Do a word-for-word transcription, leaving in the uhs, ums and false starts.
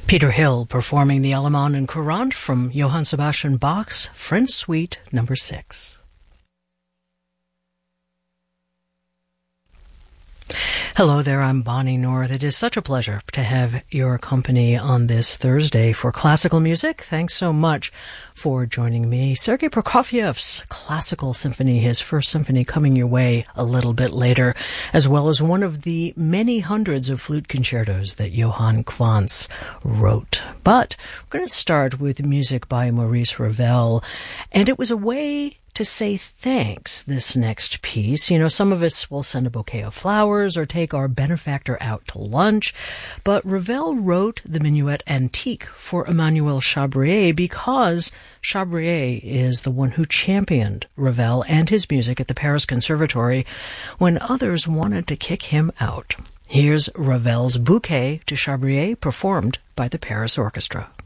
Peter Hill performing the Allemande and Courante from Johann Sebastian Bach's French Suite number six. Hello there, I'm Bonnie North. It is such a pleasure to have your company on this Thursday for classical music. Thanks so much for joining me. Sergei Prokofiev's Classical Symphony, his first symphony, coming your way a little bit later, as well as one of the many hundreds of flute concertos that Johann Quantz wrote. But we're going to start with music by Maurice Ravel, and it was a way to say thanks, this next piece. You know, some of us will send a bouquet of flowers or take our benefactor out to lunch, but Ravel wrote the Minuet Antique for Emmanuel Chabrier because Chabrier is the one who championed Ravel and his music at the Paris Conservatory when others wanted to kick him out. Here's Ravel's Bouquet to Chabrier, performed by the Paris Orchestra.